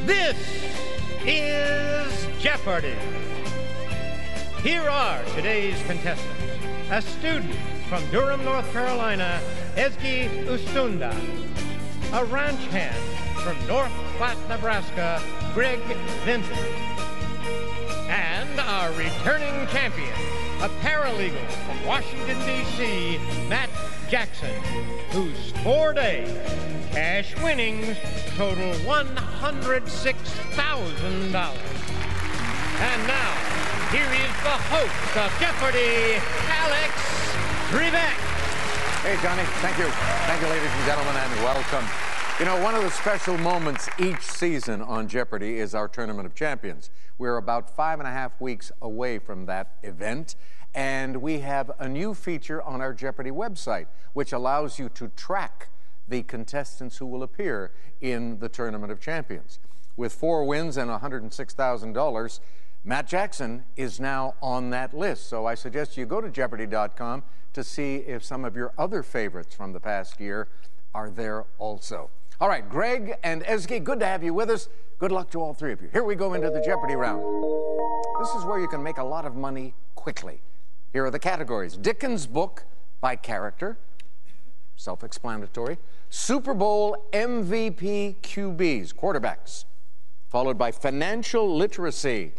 This is Jeopardy! Here are today's contestants. A student from Durham, North Carolina, Ezgi Ustunda. A ranch hand from North Platte, Nebraska, Greg Vinton. And our returning champion, a paralegal from Washington, D.C., Matt Jackson, whose 4-day cash winnings total $106,000. And now, here is the host of Jeopardy, Alex Trebek. Hey, Johnny. Thank you. Thank you, ladies and gentlemen, and welcome. You know, one of the special moments each season on Jeopardy is our Tournament of Champions. We're about 5.5 weeks away from that event, and we have a new feature on our Jeopardy website, which allows you to track the contestants who will appear in the Tournament of Champions. With 4 wins and $106,000, Matt Jackson is now on that list. So I suggest you go to Jeopardy.com to see if some of your other favorites from the past year are there also. All right, Greg and Ezgi, good to have you with us. Good luck to all three of you. Here we go into the Jeopardy round. This is where you can make a lot of money quickly. Here are the categories. Dickens book by character, self-explanatory. Super Bowl MVP QBs, quarterbacks, followed by financial literacy.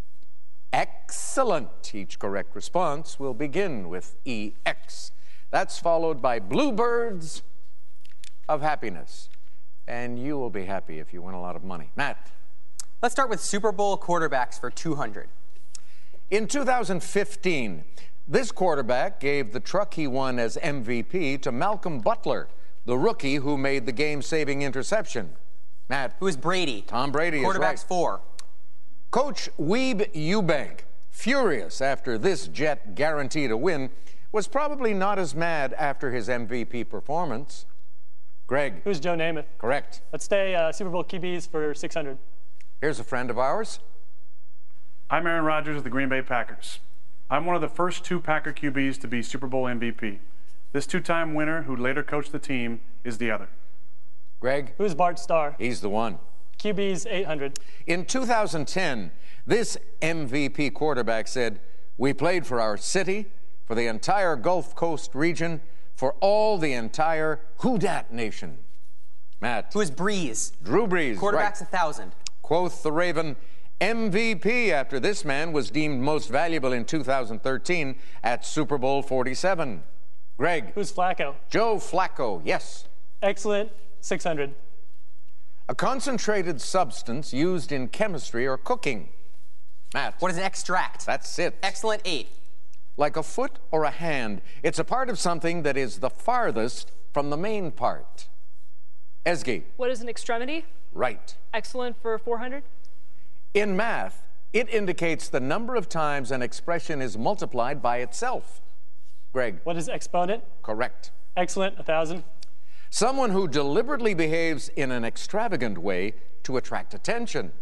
Excellent. Each correct response will begin with EX. That's followed by Bluebirds of Happiness. And you will be happy if you win a lot of money. Matt. Let's start with Super Bowl quarterbacks for 200. In 2015, this quarterback gave the truck he won as MVP to Malcolm Butler, the rookie who made the game-saving interception. Matt. Who is Brady? Tom Brady is right. Quarterbacks 4. Coach Weeb Eubank, furious after this Jet guaranteed a win, was probably not as mad after his MVP performance. Greg. Who's Joe Namath? Correct. Let's stay Super Bowl QBs for 600. Here's a friend of ours. I'm Aaron Rodgers of the Green Bay Packers. I'm one of the first 2 Packer QBs to be Super Bowl MVP. This 2-time winner, who later coached the team, is the other. Greg. Who's Bart Starr? He's the one. QBs 800. In 2010, this MVP quarterback said, "We played for our city, for the entire Gulf Coast region, for all the entire Who Dat nation." Matt. Who is Breeze? Drew Brees. Quarterbacks right. 1,000. Quoth the Raven, MVP after this man was deemed most valuable in 2013 at Super Bowl 47. Greg. Who's Flacco? Joe Flacco, yes. Excellent 600. A concentrated substance used in chemistry or cooking. Matt. What is an extract? That's it. Excellent 8. Like a foot or a hand, it's a part of something that is the farthest from the main part. Ezgi. What is an extremity? Right. Excellent for 400. In math, it indicates the number of times an expression is multiplied by itself. Greg. What is exponent? Correct. Excellent 1,000. Someone who deliberately behaves in an extravagant way to attract attention.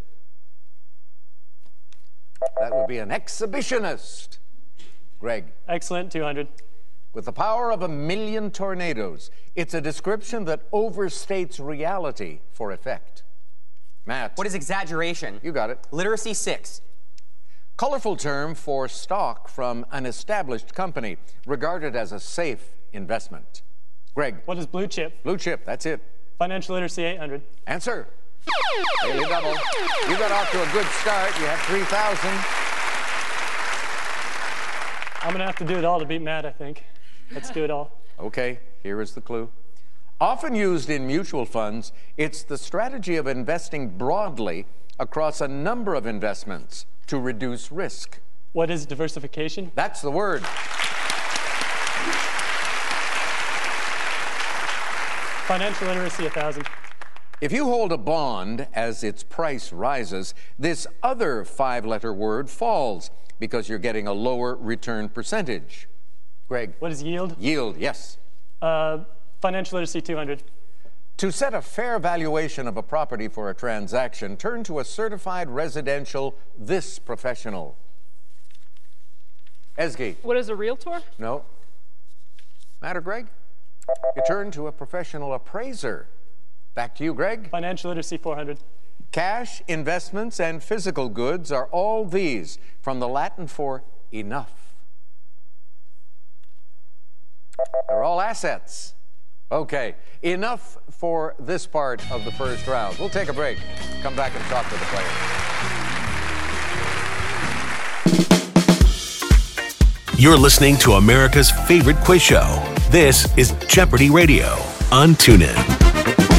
That would be an exhibitionist. Greg. Excellent 200. With the power of 1,000,000 tornadoes, it's a description that overstates reality for effect. Matt. What is exaggeration? You got it. Literacy 6. Colorful term for stock from an established company, regarded as a safe investment. Greg. What is blue chip? Blue chip, that's it. Financial literacy 800. Answer. Daily double. You got off to a good start. You have 3,000. I'm going to have to do it all to beat Matt, I think. Let's do it all. Okay, here is the clue. Often used in mutual funds, it's the strategy of investing broadly across a number of investments to reduce risk. What is diversification? That's the word. Financial literacy 1,000. If you hold a bond as its price rises, this other 5-letter word falls because you're getting a lower return percentage. Greg. What is yield? Yield, yes. Financial literacy 200. To set a fair valuation of a property for a transaction, turn to a certified residential this professional. Ezgi. What is a realtor? No. Matter, Greg? You turn to a professional appraiser. Back to you, Greg. Financial literacy 400. Cash, investments, and physical goods are all these, from the Latin for enough. They're all assets. Okay, enough for this part of the first round. We'll take a break. Come back and talk to the players. You're listening to America's favorite quiz show. This is Jeopardy Radio on TuneIn.